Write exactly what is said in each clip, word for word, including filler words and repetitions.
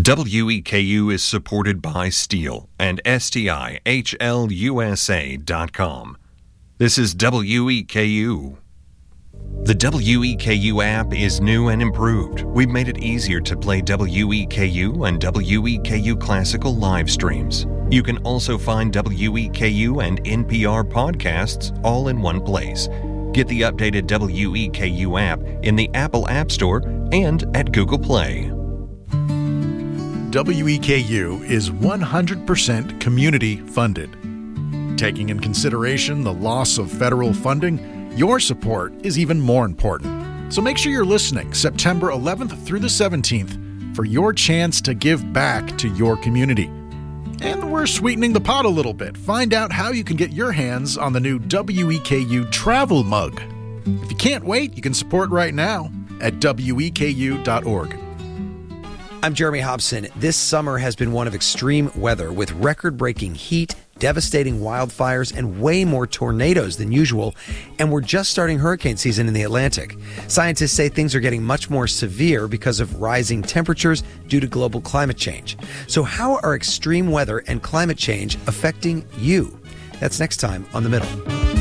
W E K U is supported by Steel and S T I H L U S A dot com. This is W E K U. The W E K U app is new and improved. We've made it easier to play W E K U and W E K U Classical live streams. You can also find W E K U and N P R podcasts all in one place. Get the updated W E K U app in the Apple App Store and at Google Play. W E K U is one hundred percent community funded. Taking in consideration the loss of federal funding, your support is even more important. So make sure you're listening September eleventh through the seventeenth for your chance to give back to your community. And we're sweetening the pot a little bit. Find out how you can get your hands on the new W E K U travel mug. If you can't wait, you can support right now at W E K U dot org. I'm Jeremy Hobson. This summer has been one of extreme weather with record-breaking heat, devastating wildfires, and way more tornadoes than usual. And we're just starting hurricane season in the Atlantic. Scientists say things are getting much more severe because of rising temperatures due to global climate change. So how are extreme weather and climate change affecting you? That's next time on The Middle.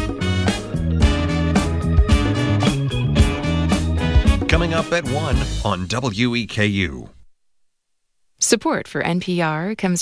Coming up at one on W E K U. Support for N P R comes